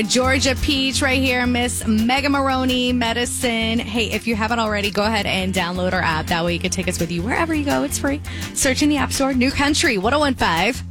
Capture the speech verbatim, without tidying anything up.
Georgia Peach right here, Miss Mega Maroney Medicine. Hey, if you haven't already, go ahead and download our app. That way you can take us with you wherever you go. It's free. Search in the App Store. New Country, one oh one five.